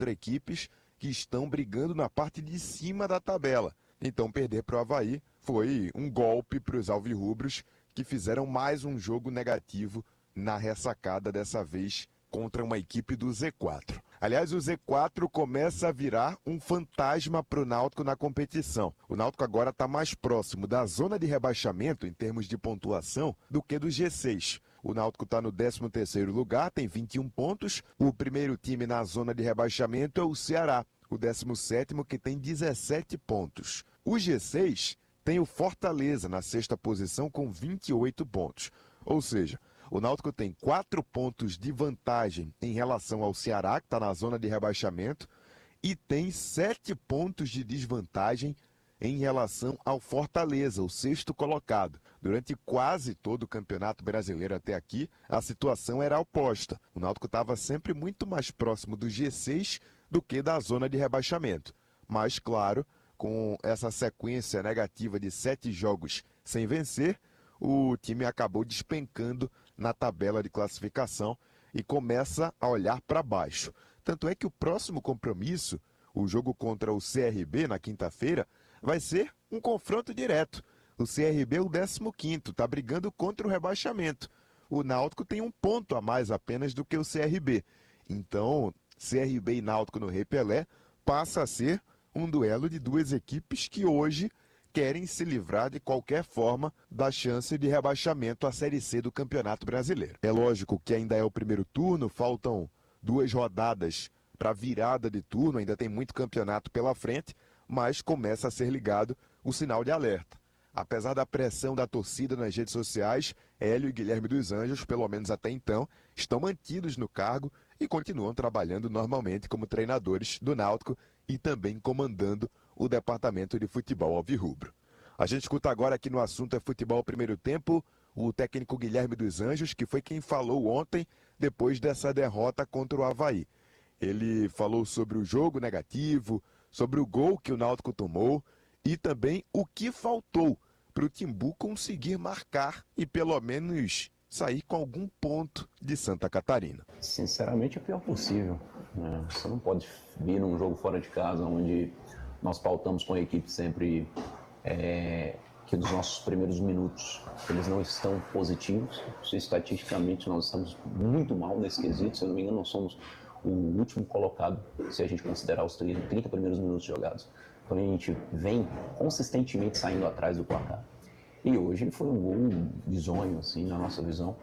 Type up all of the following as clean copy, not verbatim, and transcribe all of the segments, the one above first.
equipes que estão brigando na parte de cima da tabela. Então perder para o Avaí foi um golpe para os alvirrubros, que fizeram mais um jogo negativo na ressacada, dessa vez contra uma equipe do Z4. Aliás, o Z4 começa a virar um fantasma para o Náutico na competição. O Náutico agora está mais próximo da zona de rebaixamento em termos de pontuação do que do G6. O Náutico está no 13º lugar, tem 21 pontos. O primeiro time na zona de rebaixamento é o Ceará, o 17º, que tem 17 pontos. O G6 tem o Fortaleza na 6ª posição com 28 pontos. Ou seja, o Náutico tem 4 pontos de vantagem em relação ao Ceará, que está na zona de rebaixamento, e tem 7 pontos de desvantagem em relação ao Fortaleza, o 6º colocado. Durante quase todo o Campeonato Brasileiro até aqui, a situação era oposta. O Náutico estava sempre muito mais próximo do G6 do que da zona de rebaixamento. Mas, claro, com essa sequência negativa de 7 jogos sem vencer, o time acabou despencando na tabela de classificação e começa a olhar para baixo. Tanto é que o próximo compromisso, o jogo contra o CRB na quinta-feira, vai ser um confronto direto. O CRB é o 15º, está brigando contra o rebaixamento. O Náutico tem um ponto a mais apenas do que o CRB. Então, CRB e Náutico no Rei Pelé passa a ser um duelo de duas equipes que hoje querem se livrar de qualquer forma da chance de rebaixamento à Série C do Campeonato Brasileiro. É lógico que ainda é o primeiro turno, faltam 2 rodadas para virada de turno, ainda tem muito campeonato pela frente, mas começa a ser ligado o sinal de alerta. Apesar da pressão da torcida nas redes sociais, Hélio e Guilherme dos Anjos, pelo menos até então, estão mantidos no cargo e continuam trabalhando normalmente como treinadores do Náutico e também comandando o departamento de futebol alvirrubro. A gente escuta agora aqui no Assunto é Futebol Primeiro Tempo o técnico Guilherme dos Anjos, que foi quem falou ontem depois dessa derrota contra o Avaí. Ele falou sobre o jogo negativo, sobre o gol que o Náutico tomou e também o que faltou para o Timbu conseguir marcar e pelo menos sair com algum ponto de Santa Catarina. Sinceramente, é o pior possível, né? Você não pode vir num jogo fora de casa onde nós pautamos com a equipe sempre que nos nossos primeiros minutos eles não estão positivos. Estatisticamente nós estamos muito mal nesse quesito. Se eu não me engano, nós somos o último colocado se a gente considerar os 30 primeiros minutos jogados. Então a gente vem consistentemente saindo atrás do placar. E hoje foi um gol bizonho, assim, na nossa visão.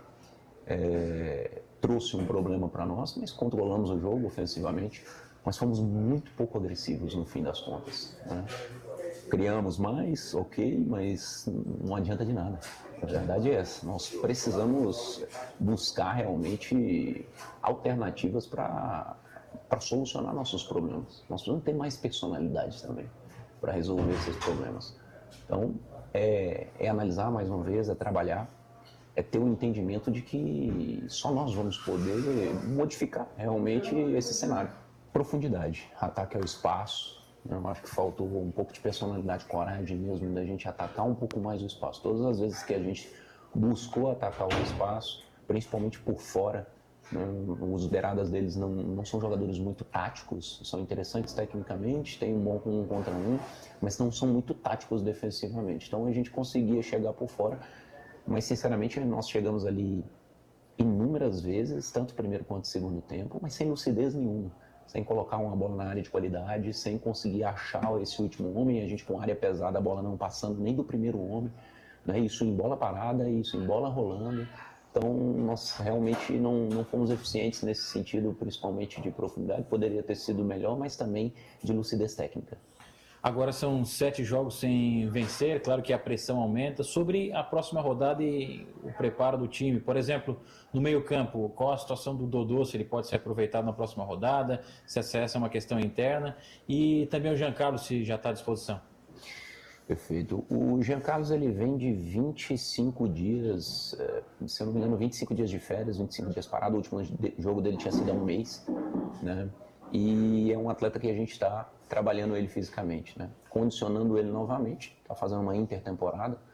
Trouxe um problema para nós, mas controlamos o jogo ofensivamente, mas fomos muito pouco agressivos no fim das contas, né? Criamos mais, ok, mas não adianta de nada. A verdade é essa, nós precisamos buscar realmente alternativas para solucionar nossos problemas. Nós precisamos ter mais personalidade também para resolver esses problemas. Então, é analisar mais uma vez, é trabalhar, é ter um entendimento de que só nós vamos poder modificar realmente esse cenário. Profundidade, ataque ao espaço. Eu acho que faltou um pouco de personalidade, coragem mesmo, da gente atacar um pouco mais o espaço. Todas as vezes que a gente buscou atacar o espaço, principalmente por fora, né, os beiradas deles não são jogadores muito táticos, são interessantes tecnicamente, tem um bom 1 contra 1, mas não são muito táticos defensivamente. Então a gente conseguia chegar por fora, mas sinceramente nós chegamos ali inúmeras vezes, tanto primeiro quanto segundo tempo, mas sem lucidez nenhuma. Sem colocar uma bola na área de qualidade, sem conseguir achar esse último homem, a gente com área pesada, a bola não passando nem do primeiro homem, né? Isso em bola parada, isso em bola rolando. Então, nós realmente não fomos eficientes nesse sentido, principalmente de profundidade. Poderia ter sido melhor, mas também de lucidez técnica. Agora são 7 jogos sem vencer, claro que a pressão aumenta. Sobre a próxima rodada e o preparo do time, por exemplo, no meio-campo, qual a situação do Dodô, se ele pode ser aproveitado na próxima rodada, se essa é uma questão interna, e também o Jean Carlos, se já está à disposição. Perfeito. O Jean Carlos ele vem de 25 dias, se eu não me engano, 25 dias de férias, 25 dias parado. O último jogo dele tinha sido há um mês, né? E é um atleta que a gente está trabalhando ele fisicamente, né? Condicionando ele novamente, está fazendo uma intertemporada,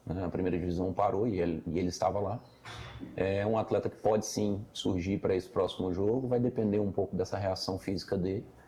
né? A primeira divisão parou e ele estava lá. É um atleta que pode sim surgir para esse próximo jogo, vai depender um pouco dessa reação física dele.